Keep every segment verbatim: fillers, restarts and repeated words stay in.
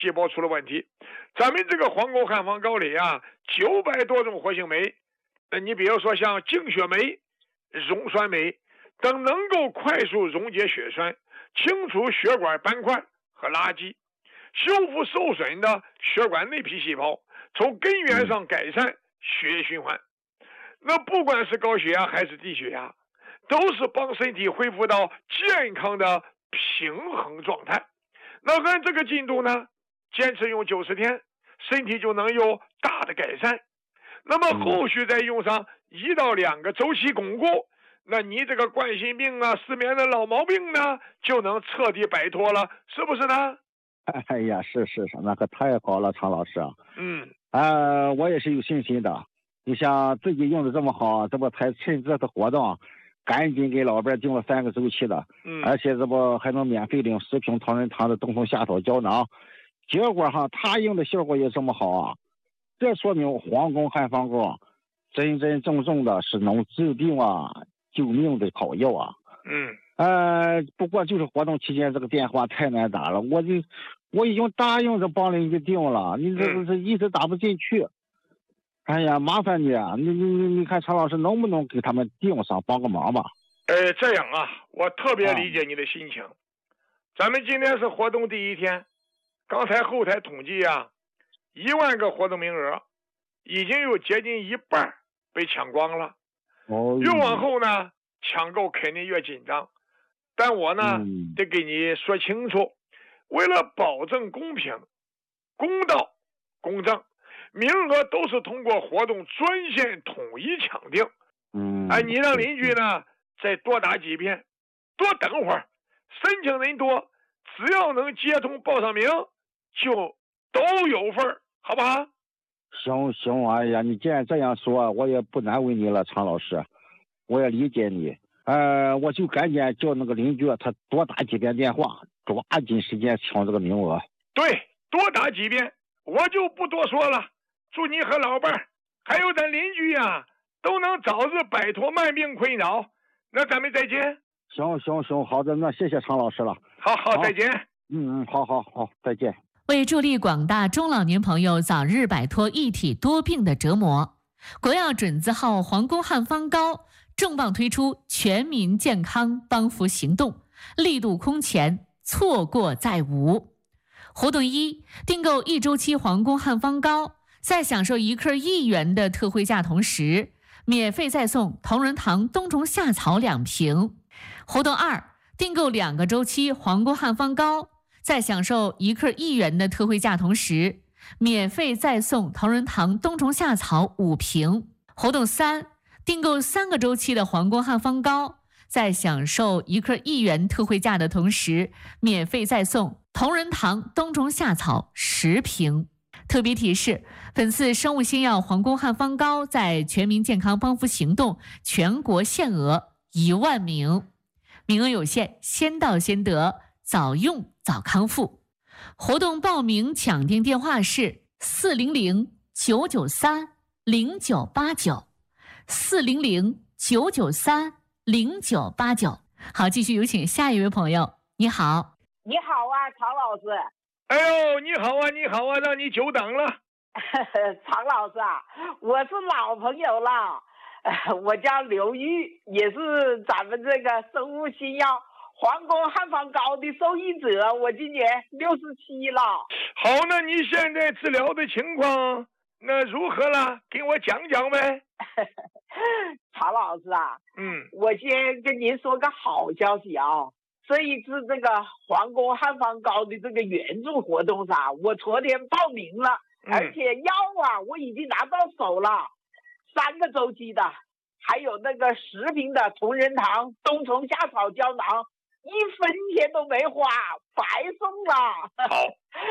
细胞出了问题。咱们这个黄沟汉方膏里啊，九百多种活性酶，那你比如说像净血酶、溶栓酶等，能够快速溶解血栓，清除血管斑块和垃圾，修复受损的血管内皮细胞，从根源上改善血液循环。那不管是高血压还是低血压，都是帮身体恢复到健康的平衡状态。那按这个进度呢，坚持用九十天，身体就能有大的改善。那么后续再用上一到两个周期巩固，那你这个冠心病啊、失眠的老毛病呢，就能彻底摆脱了，是不是呢？ 哎呀，是是是，那可太好了，常老师啊。 嗯， 呃，我也是有信心的。你像自己用的这么好，这不才趁这次活动，赶紧给老伴订了三个周期的， 嗯， 而且这不还能免费领十瓶同仁堂的冬虫夏草胶囊。结果哈，他用的效果也这么好啊，这说明黄沟汉方膏真真正正的是能治病啊、救命的好药啊。 嗯， 呃，不过就是活动期间这个电话太难打了，我就我已经答应着帮邻居订了，你这这这一直打不进去。哎呀，麻烦你啊，你你你你看常老师能不能给他们订上，帮个忙吧？ 呃，这样啊，我特别理解你的心情。啊、咱们今天是活动第一天，刚才后台统计啊，一万个活动名额，已经有接近一半被抢光了。 哦， 越往后呢，抢购肯定越紧张。但我呢，嗯、得给你说清楚，为了保证公平、公道、公正，名额都是通过活动专线统一抢定。 嗯， 哎，你让邻居呢再多打几遍，多等会儿，申请人多，只要能接通报上名，就都有份儿，好不好？ 行行，哎呀，你既然这样说，我也不难为你了，常老师，我也理解你。呃，我就赶紧叫那个邻居他多打几遍电话，抓紧时间抢这个名额。 对，多打几遍，我就不多说了。祝你和老伴儿还有咱邻居呀、啊，都能早日摆脱慢病困扰。那咱们再见。 行行行，好的，那谢谢常老师了。 好好，再见。 嗯嗯，好好好，再见。 为助力广大中老年朋友早日摆脱一体多病的折磨，国药准字号黄沟汉方膏重磅推出全民健康帮扶行动，力度空前，错过再无。活动一，订购一周期黄沟汉方膏，在享受一克一元的特惠价同时，免费再送同仁堂冬虫夏草两瓶。活动二，订购两个周期黄沟汉方膏，在享受一克一元的特惠价同时，免费再送同仁堂冬虫夏草五瓶。活动三，订购三个周期的黄沟汉方膏，在享受一克一元特惠价的同时，免费再送同仁堂冬虫夏草十瓶。特别提示，本次生物新药黄沟汉方膏在全民健康帮扶行动全国限额一万名，名额有限，先到先得，早用早康复。活动报名抢订电话是四零零九九三零九八九，四零零九九三零九八九。好，继续有请下一位朋友。你好。 你好啊，常老师。 哎呦，你好啊，你好啊，让你久等了。 常老师啊，我是老朋友了，我叫刘玉，也是咱们这个生物新药黄沟汉方膏的受益者，我今年六十七了。 好，那你现在治疗的情况那如何了？给我讲讲呗。 常老师啊， 嗯， 我先跟您说个好消息啊。这一次这个黄沟汉方膏的这个援助活动上，我昨天报名了， 嗯、 而且药啊我已经拿到手了，三个周期的，还有那个十瓶的同仁堂冬虫夏草胶囊，一分钱都没花，白送了。 好，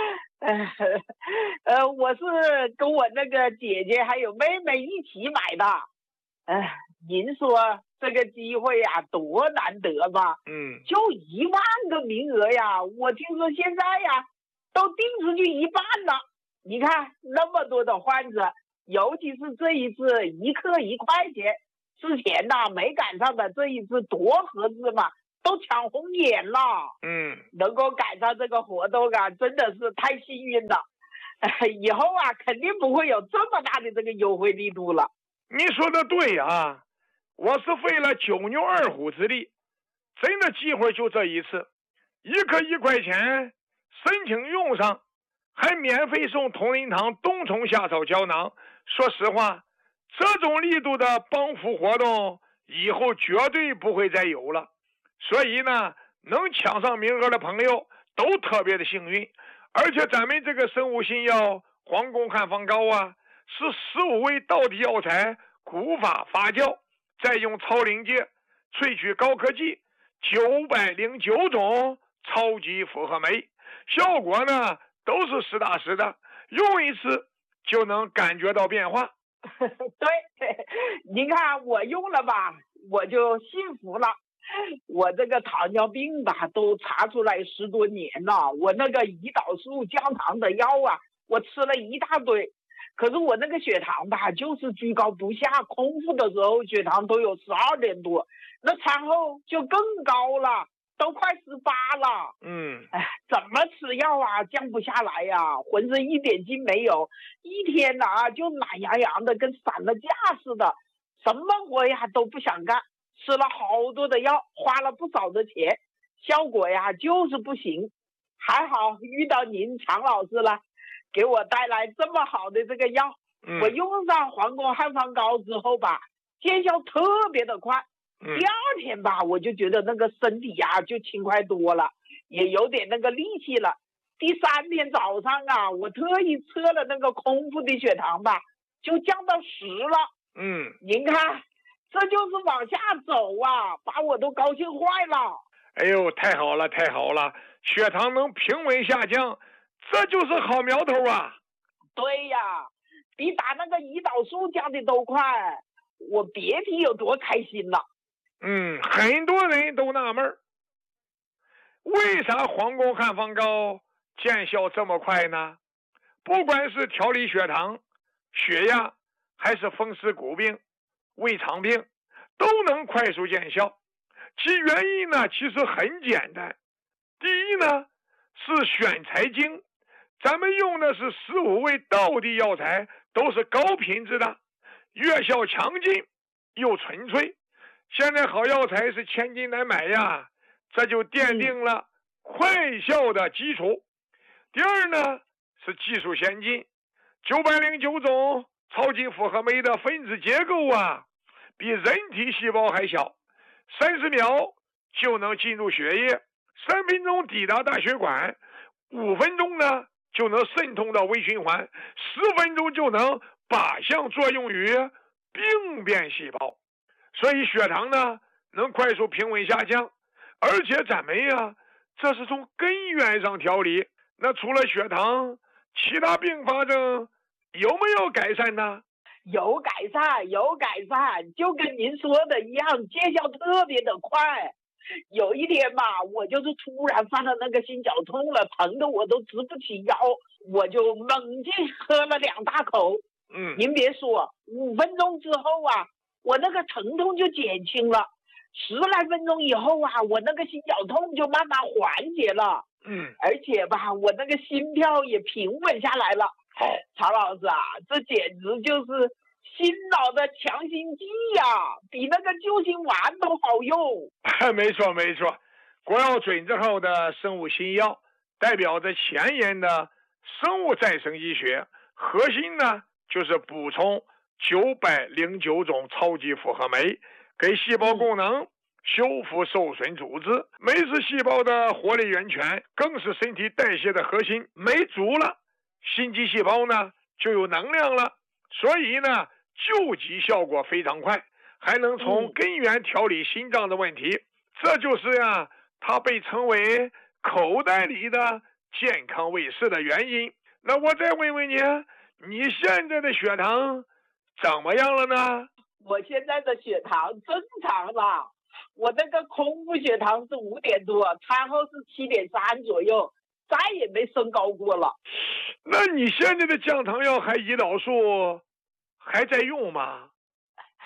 呃，我是跟我那个姐姐还有妹妹一起买的。呃，您说这个机会呀、啊，多难得吧？ 嗯， 就一万个名额呀，我听说现在呀都订出去一半了。你看那么多的患者，尤其是这一次一克一块钱，之前呐没赶上的，这一次多合适嘛！ 都抢红眼了。 嗯， 能够赶上这个活动啊，真的是太幸运了。以后啊，肯定不会有这么大的这个优惠力度了。 你说的对啊，我是费了九牛二虎之力，真的机会就这一次，一颗一块钱，申请用上，还免费送同仁堂冬虫夏草胶囊。说实话，这种力度的帮扶活动以后绝对不会再有了。所以呢，能抢上名额的朋友都特别的幸运。而且咱们这个生物新药黄宫汉方膏啊，是十五味道地药材古法发酵，再用超临界萃取高科技九百零九种超级复合酶，效果呢都是实打实的，用一次就能感觉到变化。 对，您看我用了吧，我就幸福了。我这个糖尿病吧，都查出来十多年了。我那个胰岛素降糖的药啊，我吃了一大堆，可是我那个血糖吧，就是居高不下。空腹的时候血糖都有十二点多，那餐后就更高了，都快十八了。 嗯， 哎，怎么吃药啊，降不下来呀、啊，浑身一点劲没有，一天呐、啊、就懒洋洋的，跟散了架似的，什么活呀都不想干。吃了好多的药，花了不少的钱，效果呀就是不行。还好遇到您常老师了，给我带来这么好的这个药。 嗯、 我用上黄宫汉方膏之后吧，见效特别的快。 嗯、 第二天吧，我就觉得那个身体呀就轻快多了，也有点那个力气了。第三天早上啊，我特意测了那个空腹的血糖吧，就降到十了。 嗯， 您看。这就是往下走啊，把我都高兴坏了。 哎呦，太好了，太好了，血糖能平稳下降，这就是好苗头啊。 对呀，比打那个胰岛素降的都快，我别提有多开心了。 嗯，很多人都纳闷，为啥黄宫汉方膏见效这么快呢？不管是调理血糖、血压，还是风湿骨病、胃肠病，都能快速见效。其原因呢，其实很简单。第一呢，是选材精，咱们用的是十五味道地药材，都是高品质的，药效强劲又纯粹。现在好药材是千金难买呀，这就奠定了快效的基础。第二呢，是技术先进，九百零九种超级复合酶的分子结构啊，比人体细胞还小，三十秒就能进入血液，三分钟抵达大血管，五分钟呢就能渗透到微循环，十分钟就能靶向作用于病变细胞。所以血糖呢能快速平稳下降，而且咱们呀，这是从根源上调理。那除了血糖，其他并发症有没有改善呢？ 有改善，有改善，就跟您说的一样，见效特别的快。有一天吧，我就是突然犯了那个心绞痛了，疼的我都直不起腰，我就猛劲喝了两大口。 嗯， 您别说，五分钟之后啊，我那个疼痛就减轻了，十来分钟以后啊，我那个心绞痛就慢慢缓解了。 嗯， 而且吧，我那个心跳也平稳下来了。 好， 曹老师啊，这简直就是心脑的强心剂呀、啊，比那个救心丸都好用。 没错没错，国药准字号的生物新药，代表着前沿的生物再生医学，核心呢就是补充九百零九种超级复合酶，给细胞功能修复受损组织。酶是细胞的活力源泉，更是身体代谢的核心。酶足了，心肌细胞呢就有能量了，所以呢救急效果非常快，还能从根源调理心脏的问题。嗯、这就是呀、啊，它被称为口袋里的健康卫士的原因。那我再问问你，你现在的血糖怎么样了呢？ 我现在的血糖正常了，我那个空腹血糖是五点多，餐后是七点三左右，再也没升高过了。 那你现在的降糖药还胰岛素还在用吗？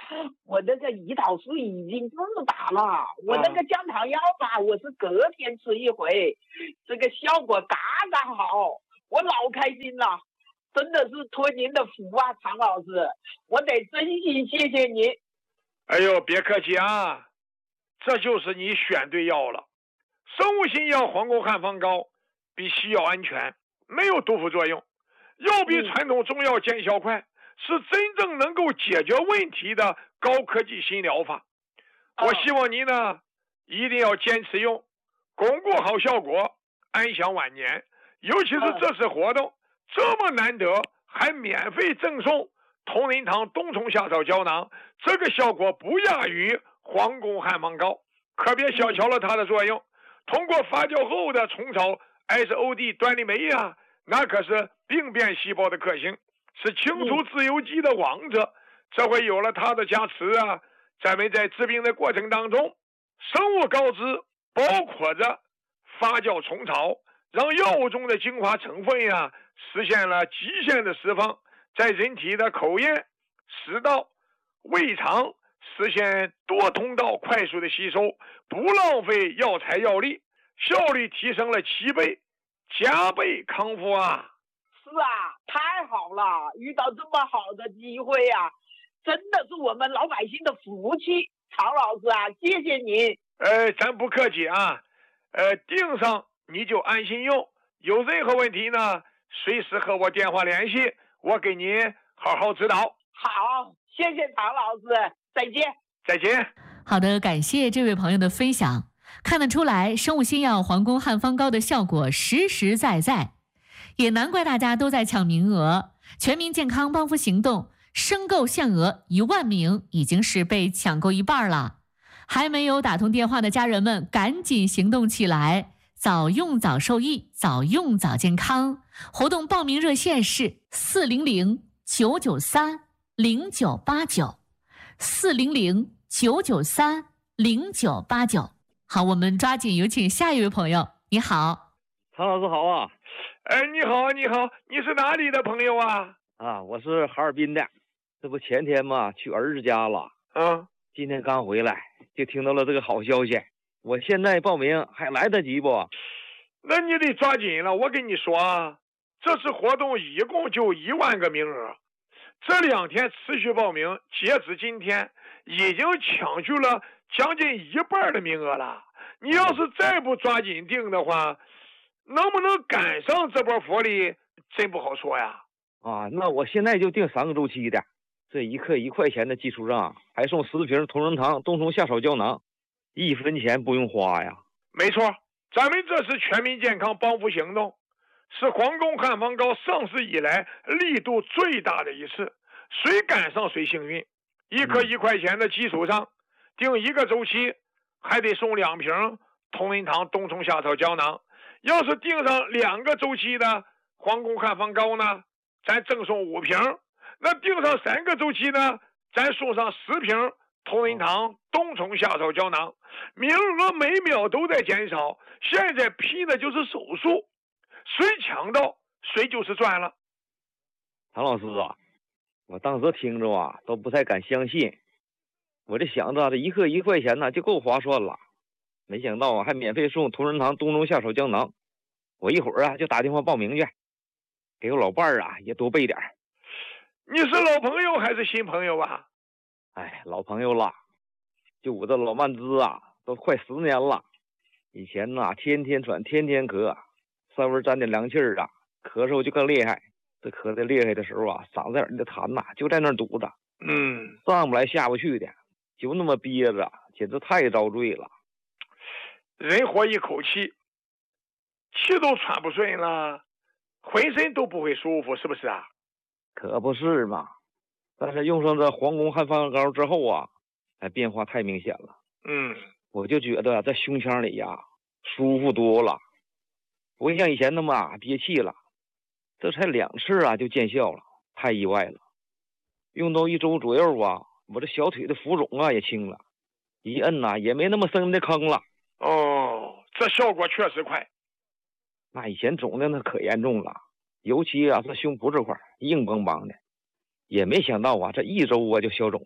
我那个胰岛素已经自打了，我那个降糖药吧，我是隔天吃一回，这个效果刚刚好，我老开心了，真的是托您的福啊，常老师，我得真心谢谢您。 哎呦，别客气啊，这就是你选对药了。生物新药黄宫汉方膏比西药安全，没有毒副作用，药比传统中药见效快，是真正能够解决问题的高科技新疗法。我希望您呢一定要坚持用，巩固好效果，安享晚年。尤其是这次活动这么难得，还免费赠送同仁堂冬虫夏草胶囊，这个效果不亚于黄宫汉方膏，可别小瞧了它的作用。通过发酵后的虫草 S O D 端粒酶呀，那可是病变细胞的克星，是清除自由基的王者。这回有了它的加持啊，咱们在治病的过程当中，生物膏质包括着发酵虫草，让药物中的精华成分呀实现了极限的释放，在人体的口咽、食道、胃肠实现多通道快速的吸收，不浪费药材药力，效率提升了七倍，加倍康复啊！ 是啊，太好了，遇到这么好的机会啊，真的是我们老百姓的福气。常老师啊，谢谢您。 呃，咱不客气啊，呃，订上你就安心用，有任何问题呢，随时和我电话联系，我给您好好指导。 好，谢谢常老师，再见。 再见。 好的，感谢这位朋友的分享。看得出来，生物新药黄宫汉方膏的效果实实在在，也难怪大家都在抢名额。全民健康帮扶行动申购限额一万名，已经是被抢购一半了。还没有打通电话的家人们，赶紧行动起来，早用早受益，早用早健康。活动报名热线是四零零九九三零九八九，四零零九九三零九八九。好，我们抓紧有请下一位朋友。你好， 常老师好啊！ 哎，你好，你好，你是哪里的朋友啊？ 啊，我是哈尔滨的，这不前天嘛去儿子家了， 嗯， 今天刚回来就听到了这个好消息，我现在报名还来得及不？ 那你得抓紧了，我跟你说啊，这次活动一共就一万个名额，这两天持续报名，截止今天已经抢去了将近一半的名额了。你要是再不抓紧订的话，能不能赶上这波福利真不好说呀。 啊，那我现在就订三个周期的，这一克一块钱的基础上还送十瓶同仁堂冬虫夏草胶囊，一分钱不用花呀。 没错，咱们这是全民健康帮扶行动，是黄宫汉方膏上市以来力度最大的一次，谁赶上谁幸运。一颗一块钱的基础上，订一个周期还得送两瓶同仁堂冬虫夏草胶囊，要是订上两个周期的黄宫汉方膏呢，咱赠送五瓶，那订上三个周期呢，咱送上十瓶同仁堂冬虫夏草胶囊。名额每秒都在减少，现在拼的就是手速，谁抢到谁就是赚了。 唐老师啊，我当时听着啊都不太敢相信，我这想着这一克一块钱呢就够划算了，没想到啊还免费送同仁堂冬虫夏草胶囊。我一会儿啊就打电话报名去，给我老伴儿啊也多备点。 你是老朋友还是新朋友啊？ 哎，老朋友了，就我这老慢支啊都快十年了，以前呐天天喘天天咳，稍微沾点凉气儿啊咳嗽就更厉害，这咳得厉害的时候啊嗓子眼的痰呐就在那儿堵着， 嗯， 上不来下不去的，就那么憋着，简直太遭罪了。 人活一口气，气都喘不顺了，浑身都不会舒服，是不是啊？ 可不是嘛，但是用上这黄宫汉方膏之后啊，哎，变化太明显了。 嗯， 我就觉得在胸腔里呀舒服多了，不会像以前那么憋气了。这才两次啊就见效了，太意外了。用到一周左右啊，我这小腿的浮肿啊也轻了，一摁呐、啊、也没那么深的坑了。 哦，这效果确实快。 那以前肿的那可严重了，尤其啊是胸脯这块硬邦邦的，也没想到啊这一周啊就消肿了。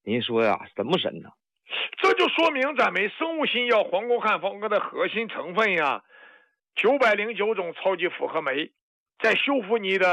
您说呀，神不神呢？ 这就说明咱们生物新药黄公汉方膏的核心成分呀，九百零九种超级复合酶，在修复你的